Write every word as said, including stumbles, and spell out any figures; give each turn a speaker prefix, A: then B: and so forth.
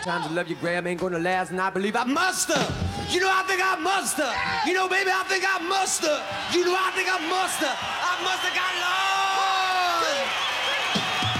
A: Sometimes the love you grab ain't gonna last, and I believe I must have. You know, I think I must have. You know, baby, I think I must have. You know, I think I must have. I must have got